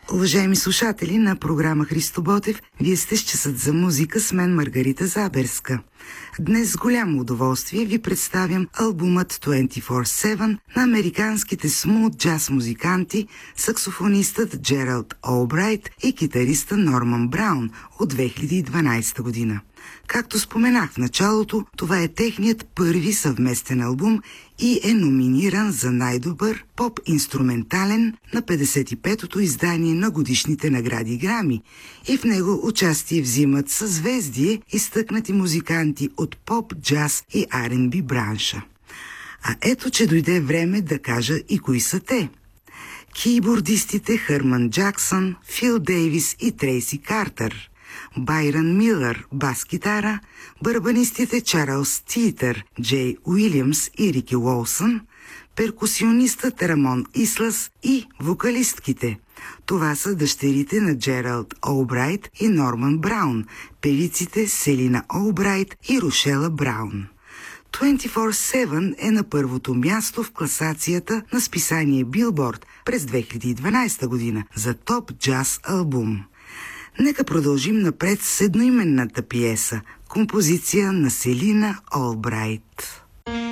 Уважаеми слушатели на програма Христо Ботев, вие сте с часът за музика с мен Маргарита Заберска. Днес с голямо удоволствие ви представям албумът 24/7 на американските смут джаз музиканти, саксофонистът Джералд Олбрайт и китариста Норман Браун от 2012 година. Както споменах в началото, това е техният първи съвместен албум и е номиниран за най-добър поп-инструментален на 55-то издание на годишните награди Грами и в него участие взимат съзвездие изтъкнати музиканти от поп, джаз и R&B бранша. А ето, че дойде време да кажа и кои са те. Кейбордистите Хърман Джаксън, Фил Дейвис и Трейси Картер, Байрън Милър – бас-китара, барабанистите Чарлз Титър, Джей Уилямс и Рики Уолсън, перкусионистът Рамон Ислас и вокалистките. Това са дъщерите на Джералд Олбрайт и Норман Браун, певиците Селина Олбрайт и Рошела Браун. 24/7 е на първото място в класацията на списание Билборд през 2012 година за топ джаз албум. Нека продължим напред с едноименната пиеса, композиция на Селина Олбрайт.